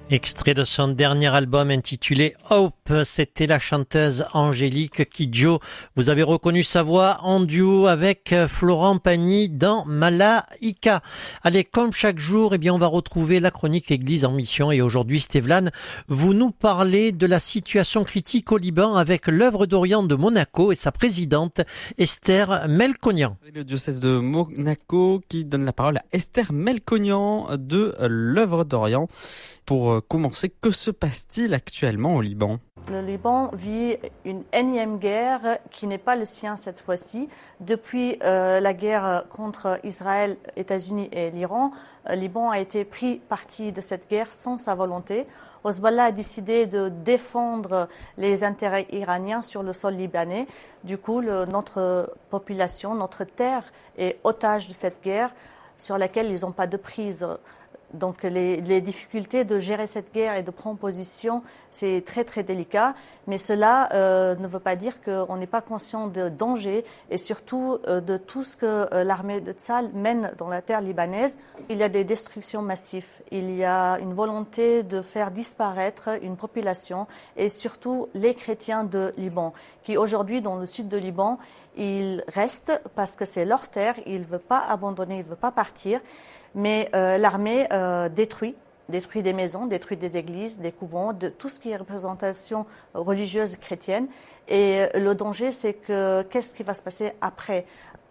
Extrait de son dernier album intitulé Hope, c'était la chanteuse Angélique Kidjo. Vous avez reconnu sa voix en duo avec Florent Pagny dans Malaika. Allez, comme chaque jour, on va retrouver la chronique Église en mission. Et aujourd'hui, Stéphane, vous nous parlez de la situation critique au Liban avec l'œuvre d'Orient de Monaco et sa présidente Esther Melkonian. Le diocèse de Monaco qui donne la parole à Esther Melkonian de l'œuvre d'Orient. Pour commencer, que se passe-t-il actuellement au Liban ? Le Liban vit une énième guerre qui n'est pas le sien cette fois-ci. Depuis la guerre contre Israël, États-Unis et l'Iran, le Liban a été pris parti de cette guerre sans sa volonté. Hezbollah a décidé de défendre les intérêts iraniens sur le sol libanais. Du coup, notre population, notre terre est otage de cette guerre sur laquelle ils n'ont pas de prise. Donc les difficultés de gérer cette guerre et de prendre position, c'est très très délicat. Mais cela ne veut pas dire qu'on n'est pas conscient de danger et surtout de tout ce que l'armée de Tzal mène dans la terre libanaise. Il y a des destructions massives, il y a une volonté de faire disparaître une population et surtout les chrétiens de Liban qui aujourd'hui dans le sud de Liban, ils restent parce que c'est leur terre, ils ne veulent pas abandonner, ils ne veulent pas partir. Mais l'armée détruit des maisons, détruit des églises, des couvents, de tout ce qui est représentation religieuse chrétienne. Et le danger, c'est que qu'est-ce qui va se passer après ?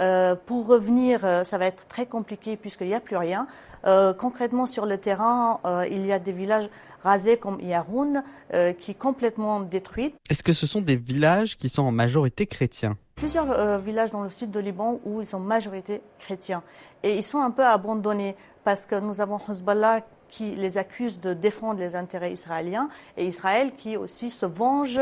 Pour revenir, ça va être très compliqué puisqu'il n'y a plus rien. Concrètement, sur le terrain, il y a des villages rasés comme Yaroun qui est complètement détruit. Est-ce que ce sont des villages qui sont en majorité chrétiens ? Plusieurs villages dans le sud de Liban où ils sont majorité chrétiens. Et ils sont un peu abandonnés parce que nous avons Hezbollah qui les accuse de défendre les intérêts israéliens et Israël qui aussi se venge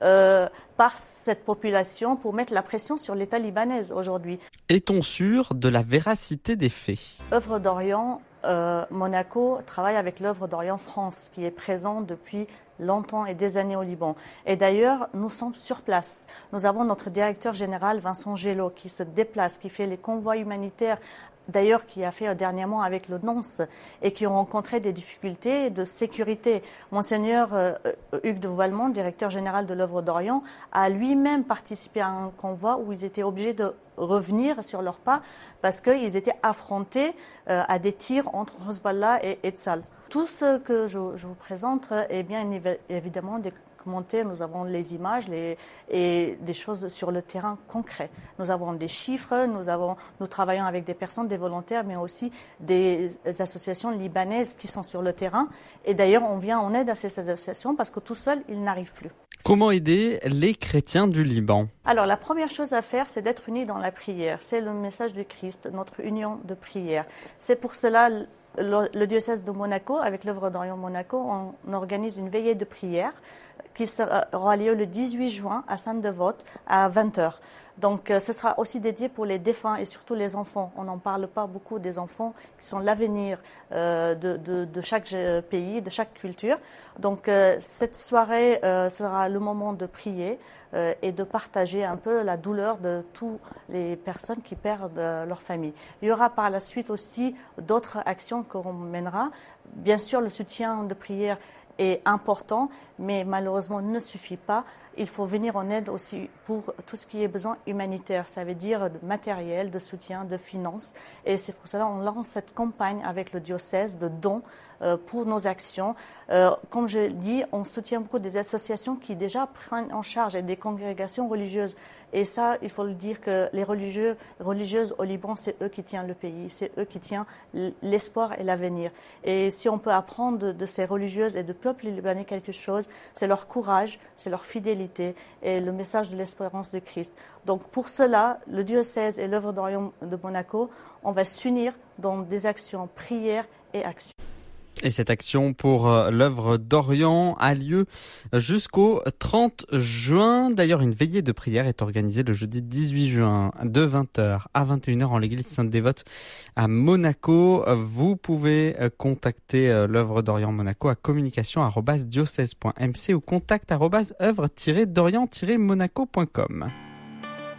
par cette population pour mettre la pression sur l'État libanais aujourd'hui. Est-on sûr de la véracité des faits ? Œuvre d'Orient, Monaco travaille avec l'œuvre d'Orient France qui est présent depuis longtemps et des années au Liban. Et d'ailleurs, nous sommes sur place. Nous avons notre directeur général Vincent Gelot qui se déplace, qui fait les convois humanitaires, d'ailleurs qui a fait dernièrement avec le NONS et qui ont rencontré des difficultés de sécurité. Monseigneur Hugues de Voilemont, directeur général de l'œuvre d'Orient, a lui-même participé à un convoi où ils étaient obligés de revenir sur leurs pas parce qu'ils étaient affrontés à des tirs entre Hezbollah et Tzal. Tout ce que je vous présente est bien évidemment documenté. Nous avons les images et des choses sur le terrain concret. Nous avons des chiffres, nous travaillons avec des personnes, des volontaires, mais aussi des associations libanaises qui sont sur le terrain. Et d'ailleurs, on vient en aide à ces associations parce que tout seul, ils n'arrivent plus. Comment aider les chrétiens du Liban ? Alors, la première chose à faire, c'est d'être unis dans la prière. C'est le message du Christ, notre union de prière. C'est pour cela le diocèse de Monaco, avec l'œuvre d'Orient Monaco, on organise une veillée de prière qui aura lieu le 18 juin à Sainte-Devote à 20h. Donc ce sera aussi dédié pour les défunts et surtout les enfants. On n'en parle pas beaucoup des enfants qui sont l'avenir de chaque pays, de chaque culture. Donc cette soirée sera le moment de prier et de partager un peu la douleur de toutes les personnes qui perdent leur famille. Il y aura par la suite aussi d'autres actions qu'on mènera. Bien sûr, le soutien de prière est important, mais malheureusement ne suffit pas. Il faut venir en aide aussi pour tout ce qui est besoin humanitaire. Ça veut dire de matériel, de soutien, de finances. Et c'est pour cela qu'on lance cette campagne avec le diocèse de dons pour nos actions. Comme je dis, on soutient beaucoup des associations qui déjà prennent en charge et des congrégations religieuses. Et ça, il faut le dire que les religieuses au Liban, c'est eux qui tiennent le pays, c'est eux qui tiennent l'espoir et l'avenir. Et si on peut apprendre de ces religieuses et du peuple libanais quelque chose, c'est leur courage, c'est leur fidélité et le message de l'espérance de Christ. Donc pour cela, le diocèse et l'œuvre d'Orient de Monaco, on va s'unir dans des actions prières et actions. Et cette action pour l'œuvre d'Orient a lieu jusqu'au 30 juin. D'ailleurs, une veillée de prière est organisée le jeudi 18 juin de 20h à 21h en l'église Sainte-Dévote à Monaco. Vous pouvez contacter l'œuvre d'Orient Monaco à communication@diocèse.mc ou contact@œuvre-d'orient-monaco.com.